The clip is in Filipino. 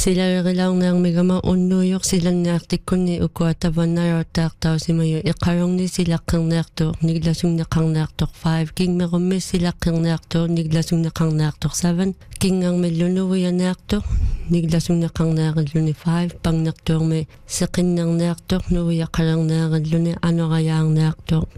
Silarilaungang megama unnuyok silang nartikuni ukuatavanaro taktao simayo ikarongni silakang nakto niglasung na kang naktok 5 king merumis silakang nakto niglasung na kang naktok 7 king ang melunuwi nakto niglasung na kang nakadluni 5 pang naktor me sakin ng naktok nuwi akarang nakadluni ano kaya ang naktok